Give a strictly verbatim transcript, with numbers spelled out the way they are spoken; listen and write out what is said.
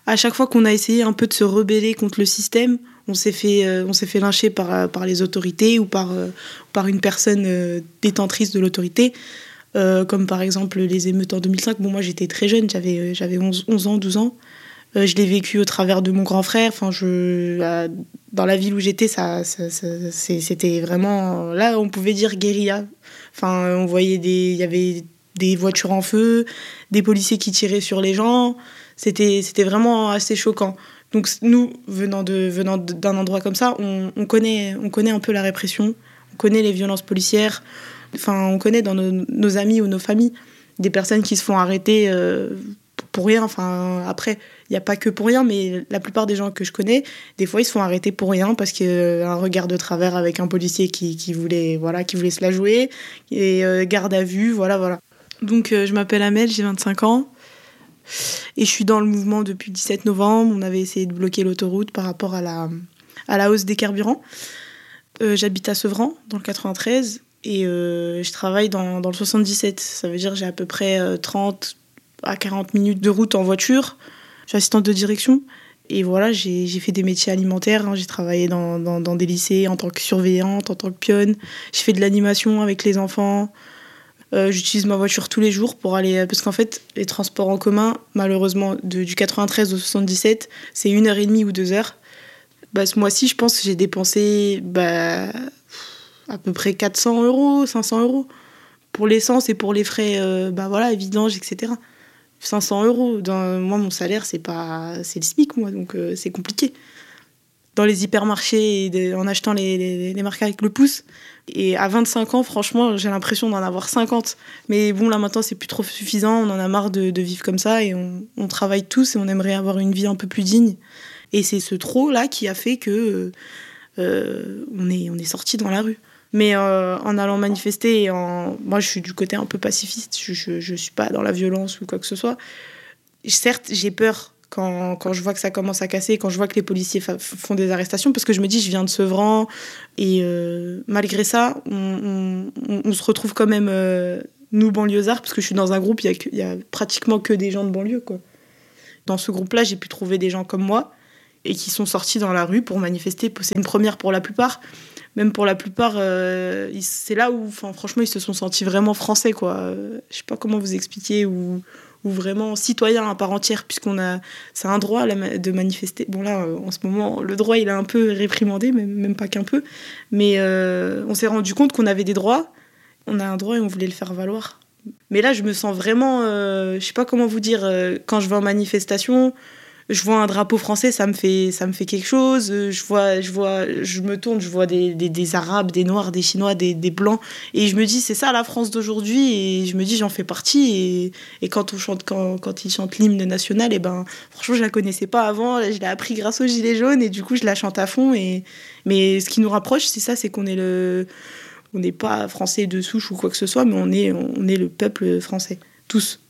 À chaque fois qu'on a essayé un peu de se rebeller contre le système, on s'est fait, euh, on s'est fait lyncher par, par les autorités ou par, euh, par une personne euh, détentrice de l'autorité, euh, comme par exemple les émeutes en deux mille cinq. Bon, moi j'étais très jeune, j'avais, j'avais onze, onze ans, douze ans. Euh, je l'ai vécu au travers de mon grand frère. Enfin, je, euh, dans la ville où j'étais, ça, ça, ça, c'était vraiment... Là, on pouvait dire guérilla. Enfin, on voyait des... Il y avait des voitures en feu, des policiers qui tiraient sur les gens. C'était, c'était vraiment assez choquant. Donc nous, venant, de, venant d'un endroit comme ça, on, on, connaît, on connaît un peu la répression, on connaît les violences policières. Enfin, on connaît dans nos, nos amis ou nos familles des personnes qui se font arrêter euh, pour rien. Enfin, après, il n'y a pas que pour rien, mais la plupart des gens que je connais, des fois, ils se font arrêter pour rien parce qu'un euh, regard de travers avec un policier qui, qui, voulait, voilà, qui voulait se la jouer, et euh, garde à vue, voilà, voilà. Donc, euh, je m'appelle Amel, j'ai vingt-cinq ans. Et je suis dans le mouvement depuis le dix-sept novembre. On avait essayé de bloquer l'autoroute par rapport à la, à la hausse des carburants. Euh, j'habite à Sevran, dans le quatre-vingt-treize, et euh, je travaille dans, dans le soixante-dix-sept. Ça veut dire que j'ai à peu près euh, trente à quarante minutes de route en voiture. Je suis assistante de direction. Et voilà, j'ai, j'ai fait des métiers alimentaires. Hein. J'ai travaillé dans, dans, dans des lycées en tant que surveillante, en tant que pionne. J'ai fait de l'animation avec les enfants. Euh, j'utilise ma voiture tous les jours pour aller... Parce qu'en fait, les transports en commun, malheureusement, de, du quatre-vingt-treize au soixante-dix-sept, c'est une heure et demie ou deux heures. Bah, ce mois-ci, je pense que j'ai dépensé bah, à peu près quatre cents euros, cinq cents euros. Pour l'essence et pour les frais, euh, bah, voilà, vidange, et cetera. cinq cents euros. Dans, moi, mon salaire, c'est, pas, c'est le SMIC, moi, donc euh, c'est compliqué. Dans les hypermarchés, et de, en achetant les, les, les marques avec le pouce. Et à vingt-cinq ans, franchement, j'ai l'impression d'en avoir cinquante. Mais bon, là, maintenant, c'est plus trop suffisant. On en a marre de, de vivre comme ça. Et on, on travaille tous et on aimerait avoir une vie un peu plus digne. Et c'est ce trop-là qui a fait que euh, on est, on est sortis dans la rue. Mais euh, en allant manifester, et en... moi, je suis du côté un peu pacifiste. Je ne suis pas dans la violence ou quoi que ce soit. Certes, j'ai peur quand, quand je vois que ça commence à casser, quand je vois que les policiers fa- font des arrestations, parce que je me dis, je viens de Sevran, et euh, malgré ça, on, on, on se retrouve quand même, euh, nous, banlieusards, parce que je suis dans un groupe, il y, y a pratiquement que des gens de banlieue, quoi. Dans ce groupe-là, j'ai pu trouver des gens comme moi, et qui sont sortis dans la rue pour manifester. C'est une première pour la plupart. Même pour la plupart, euh, c'est là où, franchement, ils se sont sentis vraiment français, quoi. Euh, je sais pas comment vous expliquer, ou... ou vraiment citoyen à part entière, puisqu'on a, c'est un droit de manifester. Bon là, en ce moment, le droit, il est un peu réprimandé, même, même pas qu'un peu, mais euh, on s'est rendu compte qu'on avait des droits, on a un droit et on voulait le faire valoir. Mais là, je me sens vraiment, euh, je sais pas comment vous dire, euh, quand je vais en manifestation, je vois un drapeau français, ça me fait, ça me fait quelque chose. Je vois, je vois, je me tourne, je vois des, des, des Arabes, des Noirs, des Chinois, des, des Blancs, et je me dis c'est ça la France d'aujourd'hui. Et je me dis j'en fais partie. Et, et quand on chante, quand, quand ils chantent l'hymne national, et ben franchement je la connaissais pas avant. Je l'ai appris grâce aux gilets jaunes et du coup je la chante à fond. Et mais ce qui nous rapproche, c'est ça, c'est qu'on est le, on n'est pas français de souche ou quoi que ce soit, mais on est, on est le peuple français, tous.